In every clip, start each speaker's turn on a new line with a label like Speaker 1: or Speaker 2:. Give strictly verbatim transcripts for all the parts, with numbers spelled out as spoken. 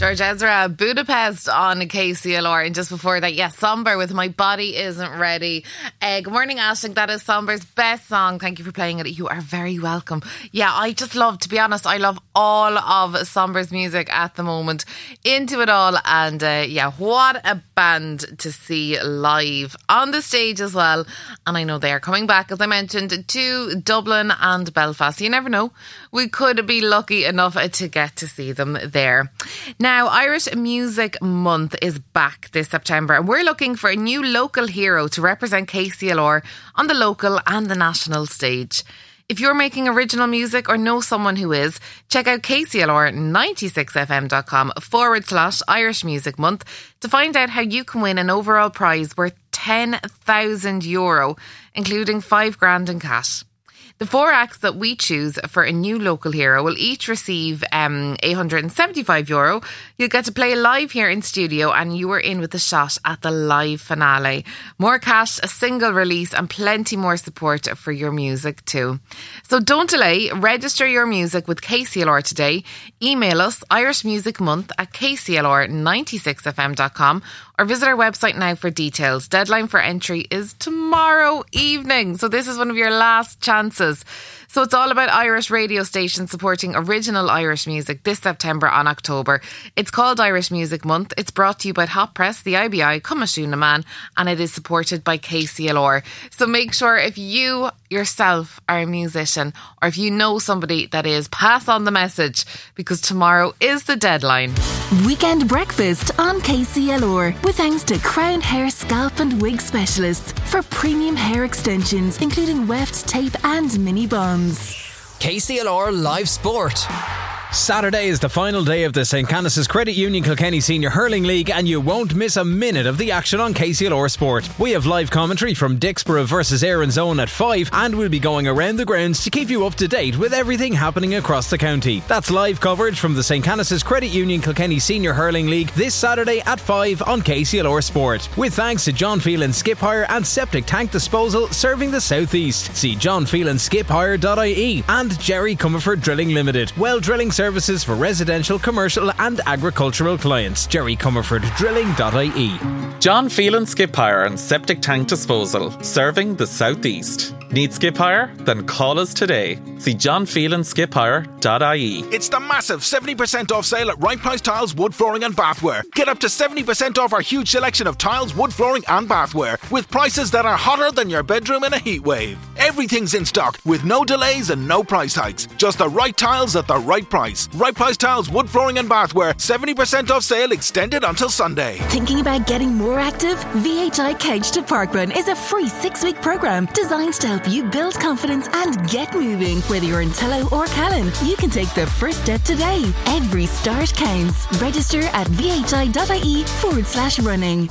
Speaker 1: George Ezra, Budapest on K C L R. And just before that, yes, Somber with My Body Isn't Ready. Uh, good morning, Aisling. That is Somber's best song. Thank you for playing it. You are very welcome. Yeah, I just love, to be honest, I love all of Somber's music at the moment. Into it all. And uh, yeah, what a band to see live on the stage as well. And I know they are coming back, as I mentioned, to Dublin and Belfast. You never know. We could be lucky enough to get to see them there. Now, Irish Music Month is back this September, and we're looking for a new local hero to represent K C L R on the local and the national stage. If you're making original music or know someone who is, check out K C L R ninety-six F M dot com forward slash Irish Music Month to find out how you can win an overall prize worth ten thousand euro, including five grand in cash. The four acts that we choose for a new local hero will each receive um, eight hundred seventy-five euro. You'll get to play live here in studio, and you are in with a shot at the live finale. More cash, a single release, and plenty more support for your music too. So don't delay. Register your music with K C L R today. Email us Irish Music Month at K C L R ninety-six F M dot com or visit our website now for details. Deadline for entry is tomorrow evening, so this is one of your last chances. So it's all about Irish radio stations supporting original Irish music this September and October. It's called Irish Music Month. It's brought to you by Hot Press, the I B I, Cumashunaman, Man, and it is supported by K C L R. So make sure, if you yourself are a musician or if you know somebody that is, pass on the message, because tomorrow is the deadline.
Speaker 2: Weekend breakfast on K C L R with thanks to Crown Hair Scalp and Wig Specialists for premium hair extensions, including weft, tape and mini bonds.
Speaker 3: K C L R Live Sport.
Speaker 4: Saturday is the final day of the Saint Canice's Credit Union Kilkenny Senior Hurling League, and you won't miss a minute of the action on K C L R Sport. We have live commentary from Dixborough versus Erin's Own at five, and we'll be going around the grounds to keep you up to date with everything happening across the county. That's live coverage from the Saint Canice's Credit Union Kilkenny Senior Hurling League this Saturday at five on K C L R Sport. With thanks to John Phelan Skip Hire and Septic Tank Disposal, serving the South East. See john phelan skip hire dot I E and Jerry Comerford Drilling Limited. Well drilling services for residential, commercial and agricultural clients. jerry comerford drilling dot I E.
Speaker 5: John Phelan Skip Hire and Septic Tank Disposal, serving the South East. Need skip hire? Then call us today. See john phelan skip hire dot I E.
Speaker 6: It's the massive seventy percent off sale at Right Price Tiles, Wood Flooring and Bathware. Get up to seventy percent off our huge selection of tiles, wood flooring and bathware, with prices that are hotter than your bedroom in a heat wave. Everything's in stock with no delays and no price hikes. Just the right tiles at the right price. Right Price Tiles, Wood Flooring and Bathware, seventy percent off sale extended until Sunday.
Speaker 2: Thinking about getting more active? V H I Couch to Parkrun is a free six-week programme designed to help you build confidence and get moving. Whether you're in Tello or Callan, you can take the first step today. Every start counts. Register at vhi.ie forward slash running.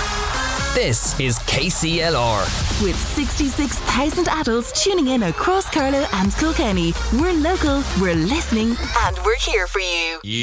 Speaker 3: This is K C L R.
Speaker 2: With sixty-six thousand adults tuning in across Carlow and Kilkenny, we're local, we're listening, and we're here for you.